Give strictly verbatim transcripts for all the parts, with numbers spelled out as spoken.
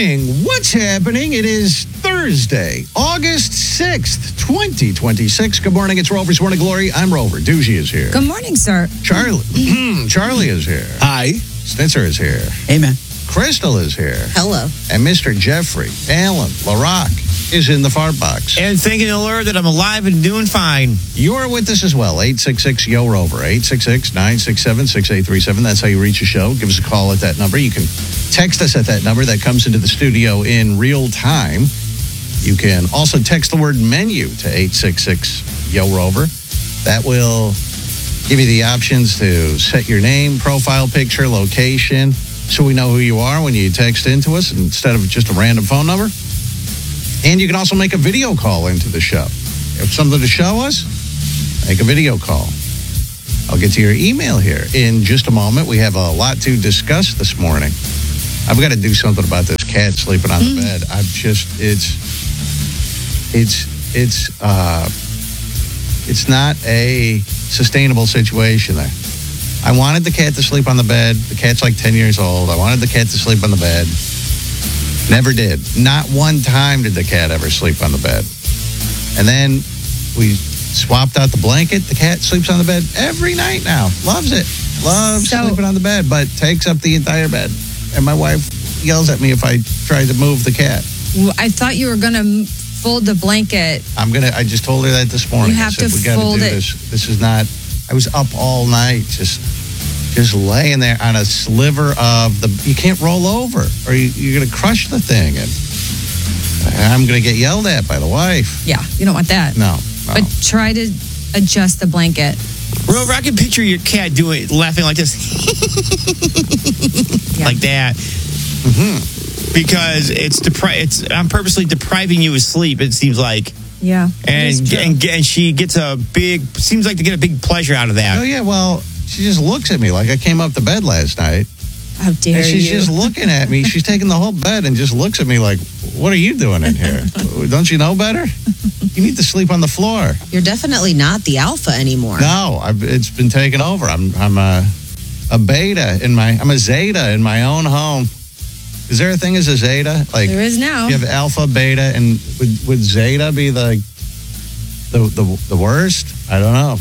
morning. What's happening? It is Thursday, August sixth, twenty twenty-six. Good morning. It's Rover's Morning Glory. I'm Rover. Doogie is here. Good morning, sir. Charlie. Charlie is here. Hi. Snitzer is here. Amen. Crystal is here. Hello. And Mister Jeffrey Allen LaRock is in the fart box. And thanking the Lord that I'm alive and doing fine. You're with us as well. eight six six, Y O R O V E R. eight six six, nine six seven, six eight three seven. That's how you reach the show. Give us a call at that number. You can text us at that number. That comes into the studio in real time. You can also text the word menu to eight six six, Y O R O V E R. That will give you the options to set your name, profile picture, location, so we know who you are when you text into us instead of just a random phone number. And you can also make a video call into the show. If something to show us, make a video call. I'll get to your email here in just a moment. We have a lot to discuss this morning. I've got to do something about this cat sleeping on the mm. bed. I've just, it's, it's, it's, uh, it's not a sustainable situation there. I wanted the cat to sleep on the bed. The cat's like ten years old. I wanted the cat to sleep on the bed. Never did. Not one time did the cat ever sleep on the bed. And then we swapped out the blanket. The cat sleeps on the bed every night now. Loves it. Loves so, sleeping on the bed, but takes up the entire bed. And my wife yells at me if I try to move the cat. I thought you were going to fold the blanket. I'm going to, I just told her that this morning. You have I said, to we gotta fold do it. This. This is not, I was up all night just just laying there on a sliver of the, you can't roll over or you, you're going to crush the thing. And I'm going to get yelled at by the wife. Yeah, you don't want that. No, no. But try to adjust the blanket. Rover, I can picture your cat doing, laughing like this. Yeah. Like that. Mm-hmm. Because it's, depri- it's, I'm purposely depriving you of sleep, it seems like. Yeah. And, and and she gets a big, seems like to get a big pleasure out of that. Oh, yeah, well, she just looks at me like I came up to bed last night. How dare and she's you. just looking at me. She's taking the whole bed and just looks at me like, what are you doing in here? Don't you know better? You need to sleep on the floor. You're definitely not the alpha anymore. No, I've, it's been taken over. I'm I'm a, a beta in my, I'm a zeta in my own home. Is there a thing as a zeta? Like there is now. You have alpha, beta, and would, would zeta be the, the the the worst? I don't know.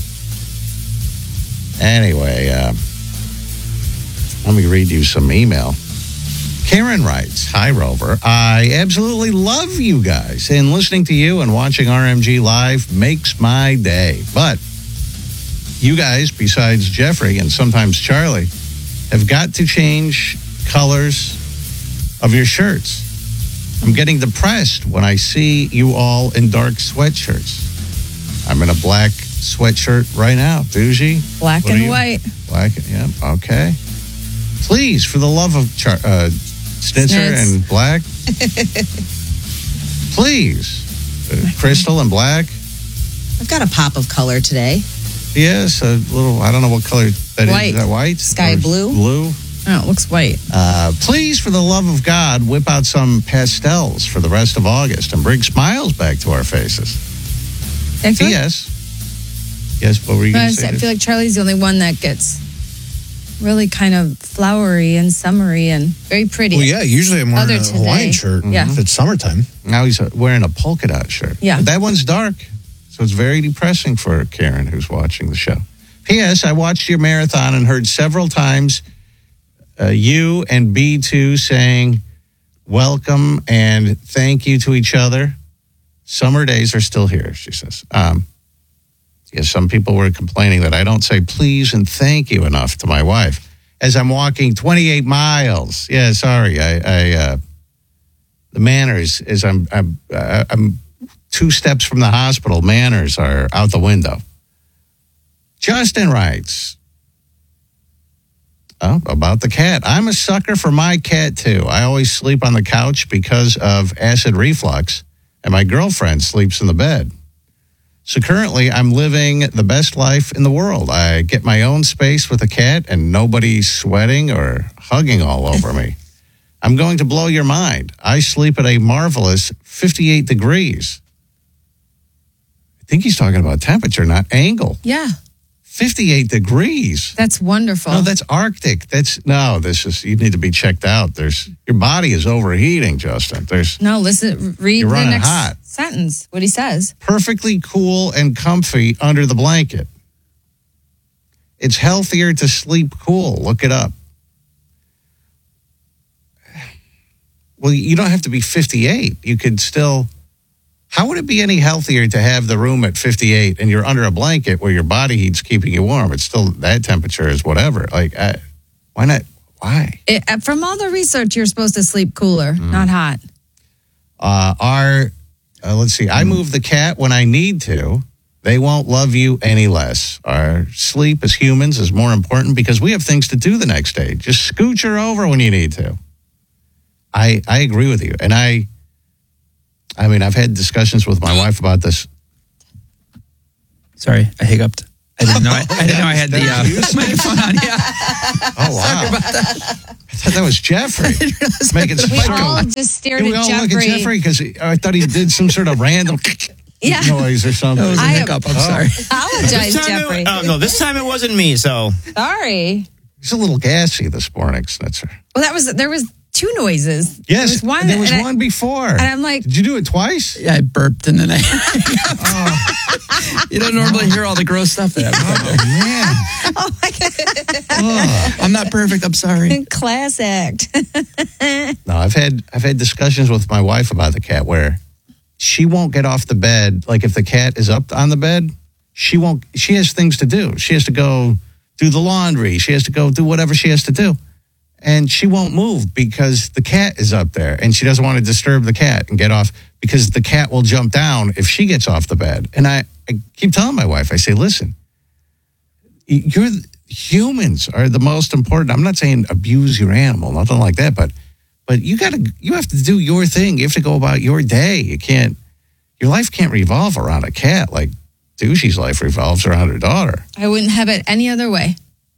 Anyway, uh, let me read you some email. Karen writes, hi, Rover. I absolutely love you guys, and listening to you and watching R M G Live makes my day. But you guys, besides Jeffrey and sometimes Charlie, have got to change colors of your shirts. I'm getting depressed when I see you all in dark sweatshirts. I'm in a black sweatshirt right now. Doogie? Black and white. Black, yeah, okay. Please, for the love of Char- uh, Snitzer Snitz. and Black, please, uh, Crystal and Black. I've got a pop of color today. Yes, a little, I don't know what color that White. is. Is that white? Sky Or blue. Blue. Oh, it looks white. Uh, please, for the love of God, whip out some pastels for the rest of August and bring smiles back to our faces. I feel, Yes. Yes, what were you I going to say? I feel like Charlie's the only one that gets really kind of flowery and summery and very pretty. Well, yeah, usually I'm wearing Other a today. Hawaiian shirt Yeah. if it's summertime. Now he's uh, wearing a polka dot shirt. Yeah. But that one's dark, so it's very depressing for Karen, who's watching the show. P S. I watched your marathon and heard several times uh, you and B two saying welcome and thank you to each other. Summer days are still here, she says. Um, yes, some people were complaining that I don't say please and thank you enough to my wife as I'm walking twenty-eight miles. Yeah, sorry. I, I uh, the manners is I'm, I'm, uh, I'm two steps from the hospital. Manners are out the window. Justin writes, oh, about the cat. I'm a sucker for my cat, too. I always sleep on the couch because of acid reflux, and my girlfriend sleeps in the bed. So currently, I'm living the best life in the world. I get my own space with a cat, and nobody's sweating or hugging all over me. I'm going to blow your mind. I sleep at a marvelous fifty-eight degrees. I think he's talking about temperature, not angle. Yeah. fifty-eight degrees. That's wonderful. No, that's Arctic. That's no. This is you need to be checked out. There's your body is overheating, Justin. There's no, listen, read You're the running next hot. sentence. What he says. Perfectly cool and comfy under the blanket. It's healthier to sleep cool. Look it up. Well, you don't have to be fifty-eight. You could still. How would it be any healthier to have the room at fifty-eight and you're under a blanket where your body heat's keeping you warm? It's still that temperature is whatever. Like, uh, why not? Why? It, uh, from all the research, you're supposed to sleep cooler, Mm. not hot. Uh, our, uh, let's see, I move the cat when I need to. They won't love you any less. Our sleep as humans is more important because we have things to do the next day. Just scooch her over when you need to. I I agree with you. And I, I mean, I've had discussions with my wife about this. Sorry, I hiccuped. I didn't know I, I didn't know I had the uh, microphone on. Yeah. Oh, wow. Sorry about that. I thought that was Jeffrey. Making We psycho. all just stared Yeah, we at all Jeffrey. look at Jeffrey because I thought he did some sort of random Yeah. noise or something. That was a I- hiccup. I'm Oh. sorry. Apologize, This time Jeffrey. It, oh, no, this time it wasn't me, so. Sorry. He's a little gassy this morning, Snitzer. Well, that was there was two noises. Yes, there was one. there was and I- one before. and I'm like, Did you do it twice? Yeah, I burped and then I. You don't normally hear all the gross stuff that happens. Oh, man. Oh, I'm not perfect. I'm sorry. class act. No, I've had I've had discussions with my wife about the cat where she won't get off the bed. Like if the cat is up on the bed, she won't. She has things to do. She has to go do the laundry. She has to go do whatever she has to do, and she won't move because the cat is up there, and she doesn't want to disturb the cat and get off because the cat will jump down if she gets off the bed. And I, I keep telling my wife, I say, listen, you're humans are the most important. I'm not saying abuse your animal, nothing like that, but but you got to you have to do your thing. You have to go about your day. You can't your life can't revolve around a cat like Douchey's life revolves around her daughter. I wouldn't have it any other way.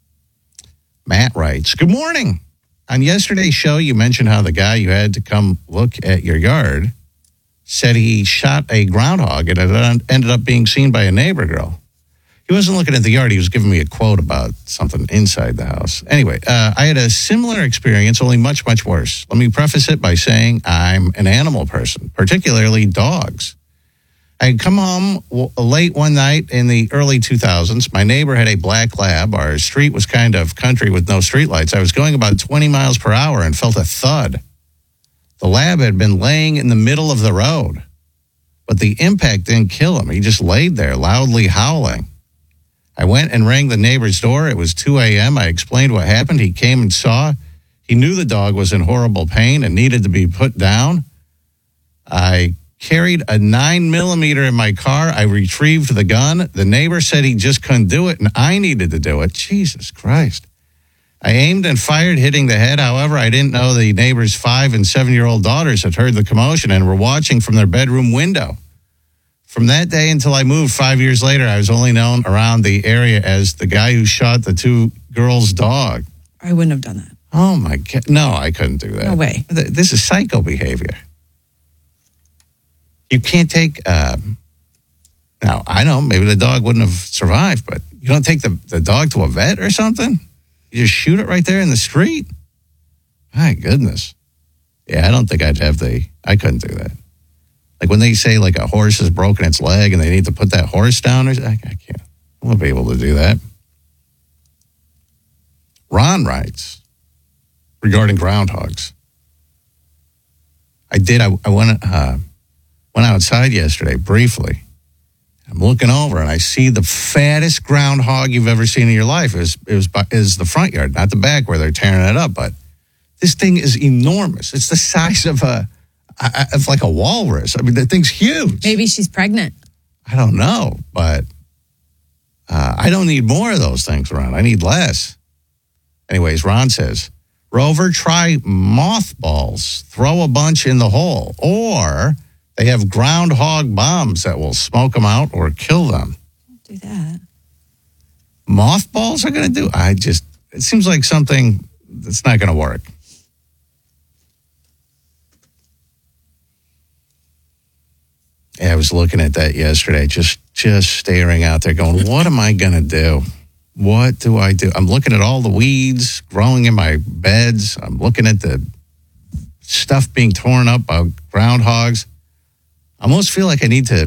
Matt writes, good morning. On yesterday's show, you mentioned how the guy you had to come look at your yard said he shot a groundhog and it ended up being seen by a neighbor girl. He wasn't looking at the yard. He was giving me a quote about something inside the house. Anyway, uh, I had a similar experience, only much, much worse. Let me preface it by saying I'm an animal person, particularly dogs. I had come home w- late one night in the early two thousands. My neighbor had a black lab. Our street was kind of country with no streetlights. I was going about twenty miles per hour and felt a thud. The lab had been laying in the middle of the road, but the impact didn't kill him. He just laid there loudly howling. I went and rang the neighbor's door. It was two a.m. I explained what happened. He came and saw. He knew the dog was in horrible pain and needed to be put down. I carried a nine millimeter in my car. I retrieved the gun. The neighbor said he just couldn't do it, and I needed to do it. Jesus Christ. I aimed and fired, hitting the head. However, I didn't know the neighbor's five and seven-year-old daughters had heard the commotion and were watching from their bedroom window. From that day until I moved five years later, I was only known around the area as the guy who shot the two girls' dog. I wouldn't have done that. Oh, my God. No, I couldn't do that. No way. Th- This is psycho behavior. You can't take, um, now, I know maybe the dog wouldn't have survived, but you don't take the, the dog to a vet or something? You just shoot it right there in the street? My goodness. Yeah, I don't think I'd have the, I couldn't do that. Like when they say like a horse has broken its leg and they need to put that horse down, or I, I can't, I won't be able to do that. Ron writes regarding groundhogs. I did, I, I went, uh, went outside yesterday briefly. I'm looking over and I see the fattest groundhog you've ever seen in your life. It was, it was, it was the front yard, not the back where they're tearing it up. But this thing is enormous. It's the size of a, of like a walrus. I mean, that thing's huge. Maybe she's pregnant. I don't know, but uh, I don't need more of those things around. I need less. Anyways, Ron says, Rover, try mothballs. Throw a bunch in the hole. Or they have groundhog bombs that will smoke them out or kill them. Don't do that. Mothballs are going to do? I just, it seems like something that's not going to work. Yeah, I was looking at that yesterday, just just staring out there going, what am I going to do? what do I do? I'm looking at all the weeds growing in my beds. I'm looking at the stuff being torn up by groundhogs. I almost feel like I need to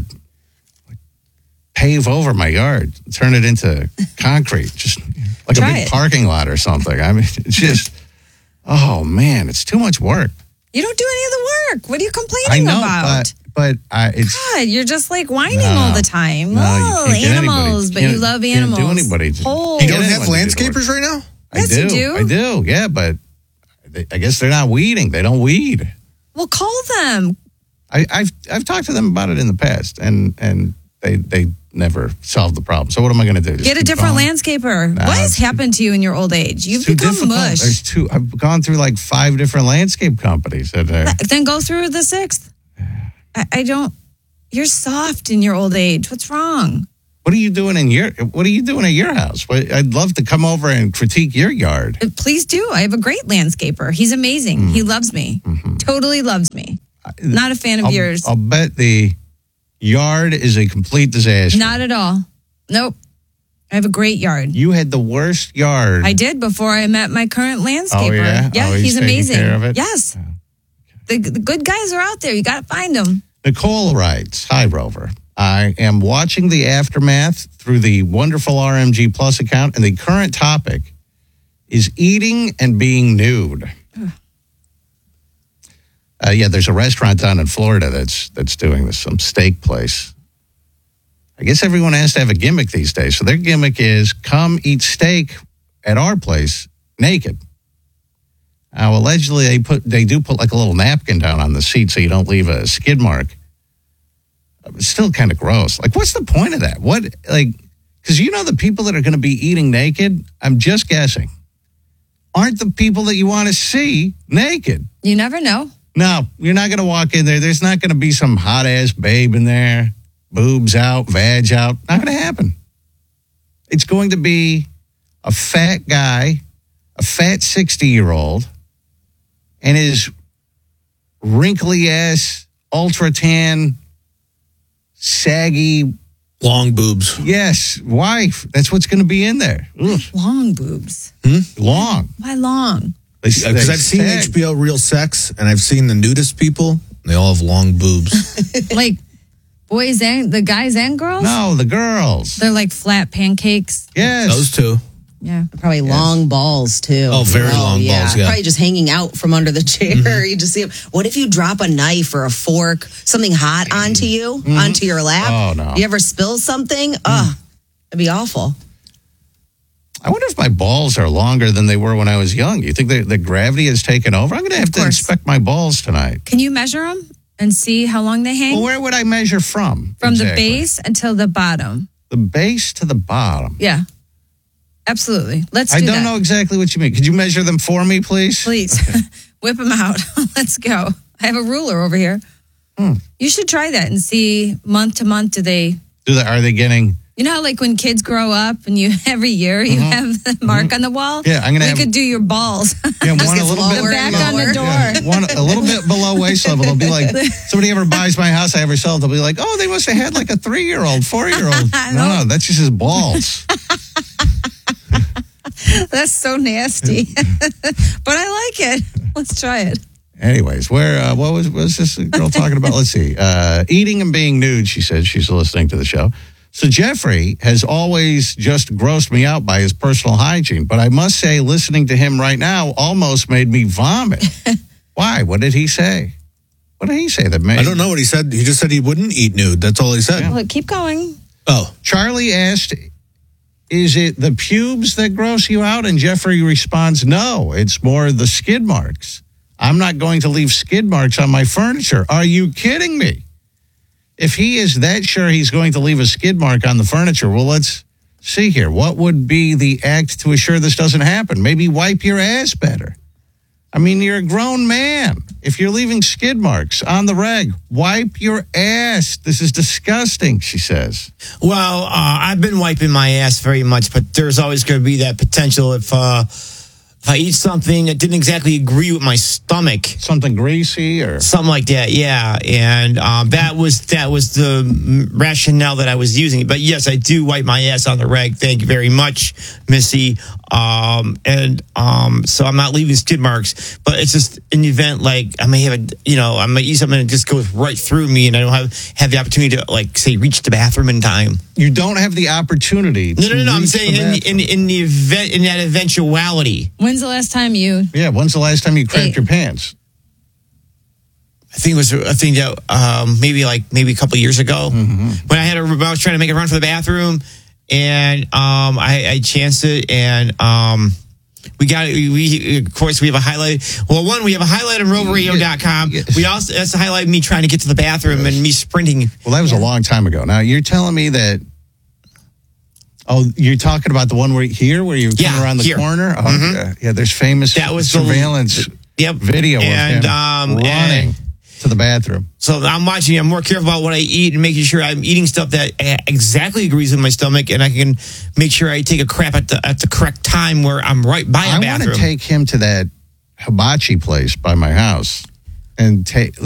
pave over my yard, turn it into concrete, just like Try a big it. parking lot or something. I mean, it's just, oh man, it's too much work. You don't do any of the work. What are you I complaining know, about? but but I, it's God, you're just like whining No. all the time. No, you oh, can't get anybody- animals, but can't- you love can't do animals. anybody to- Oh, You You don't Get have anyone to do the landscapers right now? I Yes, do, you do. I do, yeah, but they, I guess they're not weeding. They don't weed. well, call them. I, I've I've talked to them about it in the past, and and they they never solved the problem. So what am I going to do? Just Get a keep different going? landscaper. Nah, what has it's- happened to you in your old age? You've It's too become difficult. mush. There's two. I've gone through like five different landscape companies. That are, Then go through the sixth. I, I don't. You're soft in your old age. What's wrong? what are you doing in your What are you doing at your house? What- I'd love to come over and critique your yard. Uh, Please do. I have a great landscaper. He's amazing. Mm. He loves me. Mm-hmm. Totally loves me. Not a fan of I'll, yours. I'll bet the yard is a complete disaster. Not at all. Nope. I have a great yard. You had the worst yard. I did before I met my current landscaper. Oh, yeah? Oh, he's he's taking amazing. care of it? Yes. The, the good guys are out there. You got to find them. Nicole writes, hi, Rover. I am watching the aftermath through the wonderful R M G Plus account, and the current topic is eating and being nude. Uh, yeah, there's a restaurant down in Florida that's that's doing this, some steak place. I guess everyone has to have a gimmick these days. So their gimmick is come eat steak at our place naked. Now, allegedly, they put they do put like a little napkin down on the seat so you don't leave a skid mark. It's still kind of gross. Like, what's the point of that? What, like, because you know the people that are going to be eating naked, I'm just guessing, aren't the people that you want to see naked. You never know. No, you're not going to walk in there. There's not going to be some hot ass babe in there, boobs out, vag out. Not going to happen. It's going to be a fat guy, a fat sixty year old, and his wrinkly ass, ultra tan, saggy, Long boobs. yes, wife. That's what's going to be in there. Ugh, Long boobs. long. Why long? They- Because they I've seen sag. H B O Real Sex, and I've seen the nudist people. They all have long boobs. Like boys and the guys and girls? No, the girls. They're like flat pancakes. Yes. Those two. Yeah. Probably long balls too. Oh, very long yeah. balls, yeah. Probably just hanging out from under the chair. You just see them. What if you drop a knife or a fork, something hot onto you, onto your lap? Oh, no. You ever spill something? Oh, it'd be awful. I wonder if my balls are longer than they were when I was young. You think that the gravity has taken over? I'm going to have to course. inspect my balls tonight. Can you measure them and see how long they hang? Well, where would I measure from? From the exactly? base until the bottom. The base to the bottom. Yeah. Absolutely. Let's do I don't that. know exactly what you mean. Could you measure them for me, please? Please whip them out. Let's go. I have a ruler over here. Hmm. You should try that and see month to month. Do they, Do they, are they getting? you know, how like when kids grow up and you every year you have the mark on the wall? Mm-hmm. Yeah, I'm gonna We have- could do your balls. Yeah, one a gets little bit lower The back and on the lower. door. Yeah, one a little bit below waist level. It'll be like somebody ever buys my house, I ever sell it. They'll be like, "Oh, they must have had like a three-year-old, four-year-old." No, no, that's just his balls. That's so nasty. But I like it. Let's try it. Anyways, where uh, what was what was this girl talking about? Let's see. Uh, eating and being nude. She said she's listening to the show. So Jeffrey has always just grossed me out by his personal hygiene, but I must say, listening to him right now almost made me vomit. Why? What did he say? What did he say that made? I don't know what he said. He just said he wouldn't eat nude. That's all he said. Look, keep going. Oh, Charlie asked, "Is it the pubes that gross you out?" And Jeffrey responds, "No, it's more the skid marks. I'm not going to leave skid marks on my furniture. Are you kidding me? If he is that sure he's going to leave a skid mark on the furniture, well, let's see here. What would be the act to assure this doesn't happen? Maybe wipe your ass better. I mean, you're a grown man. If you're leaving skid marks on the reg, wipe your ass. This is disgusting," she says. Well, uh, I've been wiping my ass very much, but there's always going to be that potential if uh, if I eat something that didn't exactly agree with my stomach, Something greasy or something like that, yeah. And um, that was that was the rationale that I was using. But yes, I do wipe my ass on the reg. Thank you very much, Missy. Um, and um, so I'm not leaving skid marks. But it's just in the event, like I may have a, you know, I might eat something that just goes right through me, and I don't have have the opportunity to, like, say, reach the bathroom in time. you don't have the opportunity. No, to no, no. no. I'm reach saying the in, the- bathroom. in in the event in that eventuality. When's the last time you? Yeah, when's the last time you crapped Eight. your pants? I think it was I think that um, maybe like maybe a couple of years ago Mm-hmm. when I had a I was trying to make a run for the bathroom, and um, I, I chanced it, and um, we got we, we of course we have a highlight. Well, one we have a highlight on rover radio dot com. Yes. We also that's a highlight of me trying to get to the bathroom and me sprinting. Well, that was a long time ago. Now you're telling me that. Oh, you're talking about the one where here, where you Yeah, come around the here. corner. Oh, Mhm. yeah. yeah. There's famous That was the- surveillance Yep, video and of him um, running and- to the bathroom. So I'm watching. I'm more careful about what I eat and making sure I'm eating stuff that uh, exactly agrees with my stomach, and I can make sure I take a crap at the at the correct time where I'm right by a I want bathroom. to take him to that hibachi place by my house and take.